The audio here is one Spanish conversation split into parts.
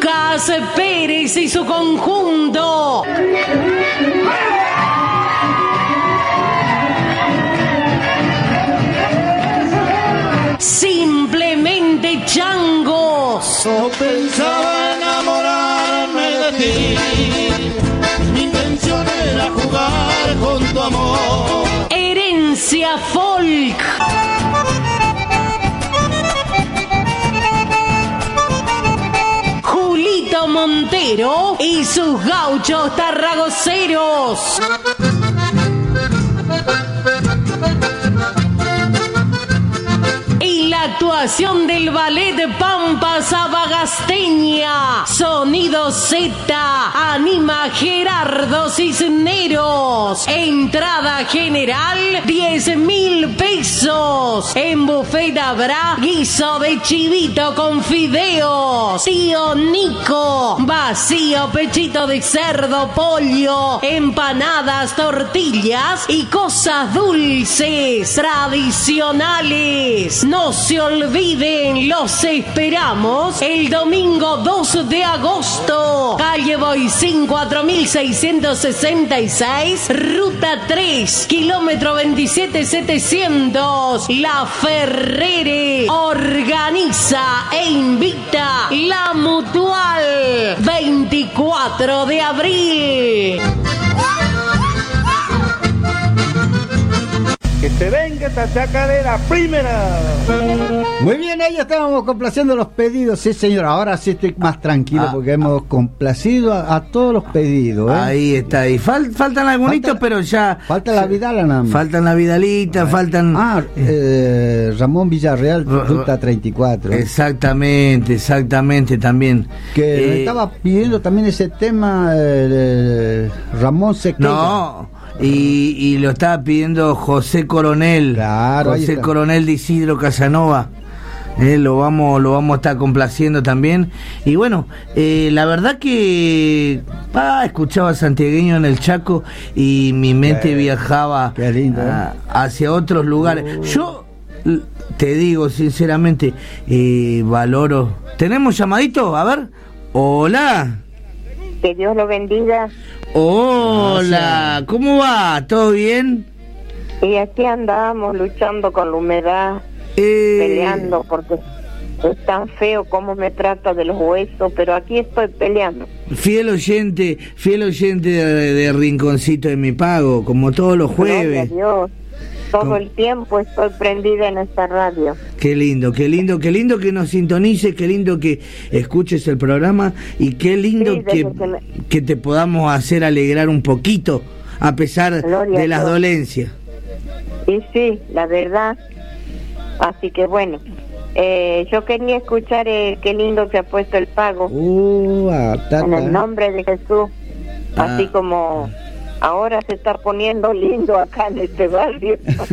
Lucas Pérez y su conjunto. Simplemente changos. No pensaba enamorarme de ti, mi intención era jugar con tu amor. Herencia folk. Julito Montero y sus gauchos tarragoceros. Y la actuación del ballet Pampa Sabagasteña. Sonido Z. Anima Gerardo Cisneros. Entrada general 10.000 pesos. En buffet habrá guiso de chivito con fideos. Tío Nico. Vacío, pechito de cerdo, pollo, empanadas, tortillas y cosas dulces tradicionales. No se olviden, los esperamos el domingo 2 de agosto. Calle Boicín 4666, ruta 3, kilómetro 27700. La Ferrere organiza e invita La Mutual. 24 de abril. Que se venga esta chacarera primera. Muy bien, ahí estábamos complaciendo los pedidos, sí señor. Ahora sí estoy más tranquilo porque hemos complacido a todos los pedidos, ¿eh? Ahí está, y faltan algunitos, pero ya... Falta la Vidala nada más. Faltan la Vidalita, faltan... Ramón Villarreal, ruta 34. Exactamente, también. Que me estaba pidiendo también ese tema, Ramón Sequeira. No... Y lo estaba pidiendo José Coronel, claro, José Coronel de Isidro Casanova. Lo vamos a estar complaciendo también. Y bueno, la verdad que escuchaba santiagueño en el Chaco y mi mente viajaba hacia otros lugares. Yo te digo sinceramente, valoro. ¿Tenemos llamadito? A ver. Hola. Que Dios lo bendiga. Hola, ¿cómo va? ¿Todo bien? Y aquí andamos luchando con la humedad, peleando porque es tan feo como me trata de los huesos, pero aquí estoy peleando. Fiel oyente de Rinconcito de Mi Pago, como todos los jueves. Gloria a Dios. Todo el tiempo estoy prendida en esta radio. Qué lindo que nos sintonices, qué lindo que escuches el programa y qué lindo que te podamos hacer alegrar un poquito a pesar de las dolencias. Y sí, la verdad. Así que bueno, yo quería escuchar qué lindo se ha puesto el pago. En el nombre de Jesús. Así como... Ahora se está poniendo lindo acá en este barrio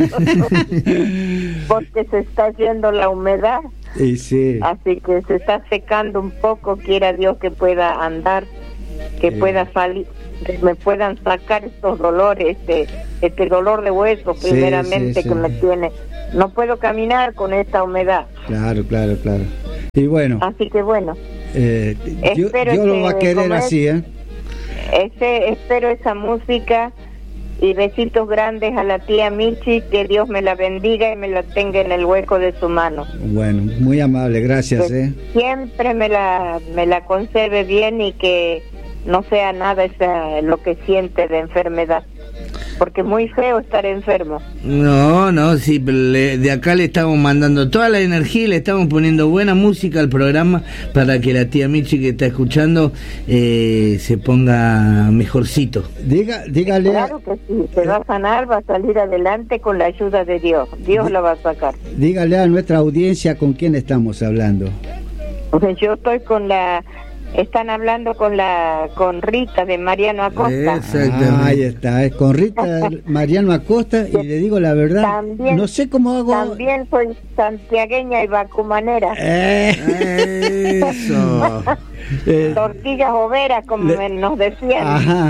porque se está yendo la humedad, sí. Así que se está secando un poco. Quiera Dios que pueda andar, que pueda salir, que me puedan sacar estos dolores, este dolor de hueso primeramente que me tiene. No puedo caminar con esta humedad. Claro. Y bueno. Así que bueno. Dios lo va a querer así, ¿eh? Espero esa música y besitos grandes a la tía Michi, que Dios me la bendiga y me la tenga en el hueco de su mano. Bueno, muy amable, gracias. Siempre me la conserve bien y que no sea nada lo que siente de enfermedad, porque es muy feo estar enfermo. No, sí, de acá le estamos mandando toda la energía y le estamos poniendo buena música al programa para que la tía Michi que está escuchando se ponga mejorcito. Dígale. Claro que sí, se va a sanar, va a salir adelante con la ayuda de Dios. Dios la va a sacar. Dígale a nuestra audiencia con quién estamos hablando. Yo estoy están hablando con Rita de Mariano Acosta. Ahí está, es con Rita Mariano Acosta, y le digo la verdad, también, no sé cómo hago. También soy santiagueña y bacumanera. Eso. tortillas overas, como nos decían. Ajá.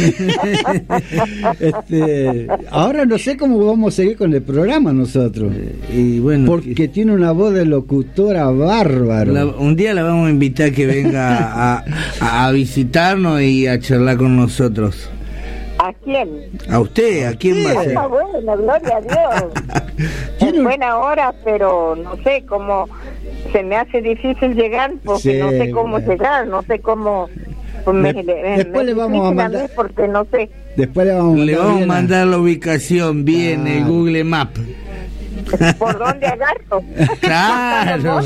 Ahora no sé cómo vamos a seguir con el programa nosotros. Y bueno, porque tiene una voz de locutora bárbaro. Un día la vamos a invitar que venga a visitarnos y a charlar con nosotros. ¿A quién? A usted, ¿a quién va a ser? Ah, bueno, gloria a Dios. Es buena hora, pero no sé cómo, se me hace difícil llegar, porque no sé cómo llegar, no sé cómo. Después le vamos a mandar, porque no sé. Después le vamos a mandar la ubicación bien, el Google Maps. ¿Por dónde agarro? Claro.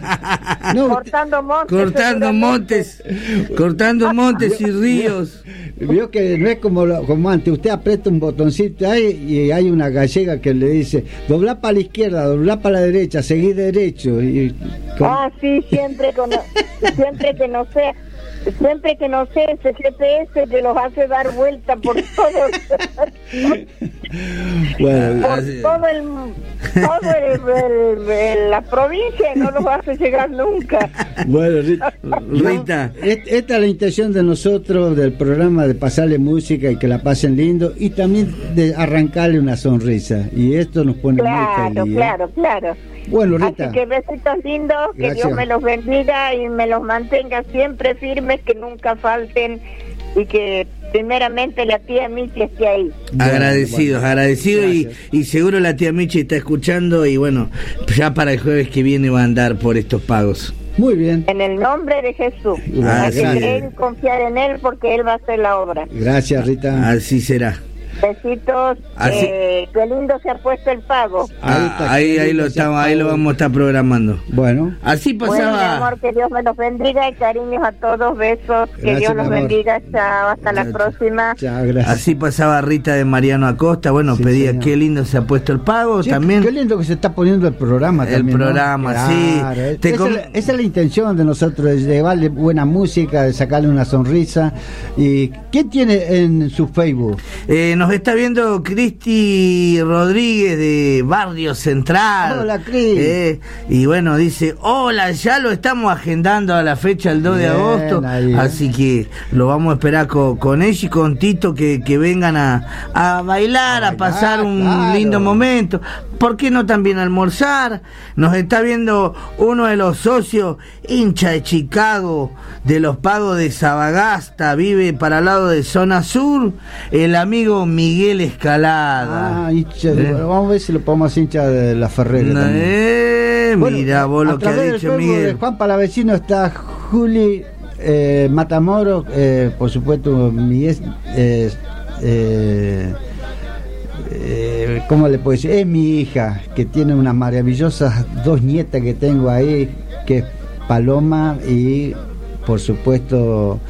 Cortando montes y ríos. Vio que no es como antes, usted aprieta un botoncito ahí y hay una gallega que le dice, dobla para la izquierda, dobla para la derecha, seguí derecho. Sí, siempre que no sea. Siempre que no sé, ese GPS te los hace dar vuelta por todo. Bueno, por la provincia, no los hace llegar nunca. Bueno, Rita, esta es la intención de nosotros del programa, de pasarle música y que la pasen lindo y también de arrancarle una sonrisa, y esto nos pone muy feliz. Claro. Bueno, Rita. Así que besitos lindos, que gracias. Dios me los bendiga y me los mantenga siempre firmes, que nunca falten, y que primeramente la tía Michi esté ahí. Agradecidos y seguro la tía Michi está escuchando, y bueno, ya para el jueves que viene va a andar por estos pagos. Muy bien. En el nombre de Jesús. Hay que creer y confiar en Él, porque Él va a hacer la obra. Gracias, Rita. Así será. Besitos, qué lindo se ha puesto el pago. Ahí lo vamos a estar programando. Bueno, así pasaba. Bueno, mi amor, que Dios me los bendiga y cariños a todos, besos, que Dios los bendiga, chao, hasta la próxima. Chao, gracias. Así pasaba Rita de Mariano Acosta, bueno, sí, pedía, señor. Qué lindo se ha puesto el pago, sí, también. Qué lindo que se está poniendo el programa también. El programa, ¿no? Claro, sí. Esa es la intención de nosotros, de llevarle buena música, de sacarle una sonrisa. ¿Y qué tiene en su Facebook? Nos está viendo Cristi Rodríguez de Barrio Central. Hola, Cris. Y bueno, dice, hola, ya lo estamos agendando a la fecha el 2 de agosto, así que lo vamos a esperar con ella y con Tito que vengan a bailar, a pasar un lindo momento. ¿Por qué no también almorzar? Nos está viendo uno de los socios, hincha de Chicago, de los pagos de Sabagasta, vive para el lado de Zona Sur, el amigo Miguel Escalada. Vamos a ver si lo podemos hacer hincha de la Ferrera. Mira vos lo que ha dicho Miguel. De Juan Palavecino está Juli Matamoros, por supuesto Miguel. ¿Cómo le puedo decir? Es mi hija, que tiene unas maravillosas dos nietas que tengo ahí, que es Paloma y por supuesto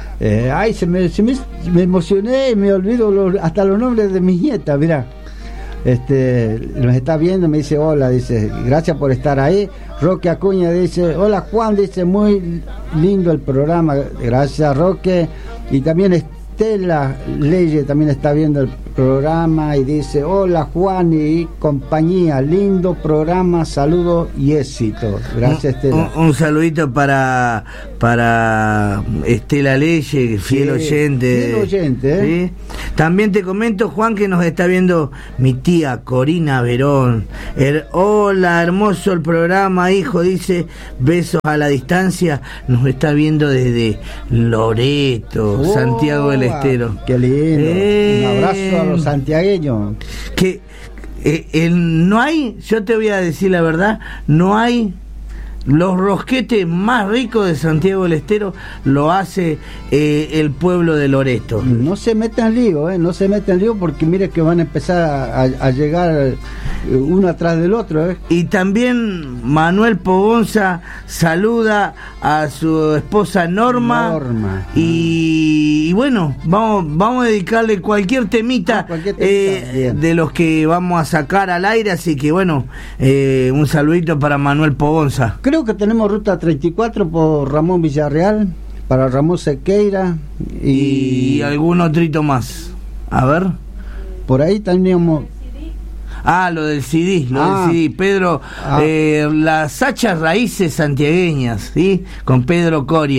me emocioné y me olvido hasta los nombres de mis nietas. Mirá, nos está viendo, me dice hola, dice gracias por estar ahí. Roque Acuña dice hola Juan, dice muy lindo el programa, gracias Roque. Y también Estela Leye también está viendo el programa y dice hola Juan y compañía, lindo programa, saludos y éxito. Gracias Estela. Un saludito para Estela Leye, fiel oyente. ¿Sí? También te comento, Juan, que nos está viendo mi tía Corina Verón. Hola, hermoso el programa, hijo, dice, besos a la distancia. Nos está viendo desde Loreto, Santiago del Estero. Qué lindo. Un abrazo a los santiagueños. Que no hay, yo te voy a decir la verdad, no hay. Los rosquetes más ricos de Santiago del Estero lo hace el pueblo de Loreto. No se metan lío, no se metan lío, porque mire que van a empezar a llegar uno atrás del otro. Y también Manuel Pogonza saluda a su esposa Norma. Y bueno, vamos a dedicarle cualquier temita, de los que vamos a sacar al aire, así que bueno, un saludito para Manuel Pogonza. Creo que tenemos ruta 34 por Ramón Villarreal, para Ramón Sequeira y algún otrito más. A ver. Por ahí teníamos. Lo del CD, del CD. Pedro, las hachas raíces santiagueñas, ¿sí? Con Pedro Coria.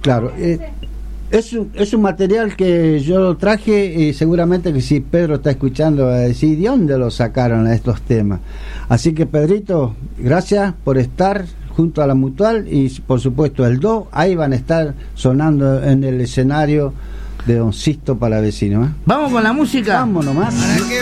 Claro, es un material que yo traje y seguramente que si Pedro está escuchando va a decir ¿de dónde lo sacaron a estos temas? Así que Pedrito, gracias por estar junto a la Mutual y por supuesto el Do, ahí van a estar sonando en el escenario de Don Sisto Palavecino. Vamos con la música. Vamos nomás.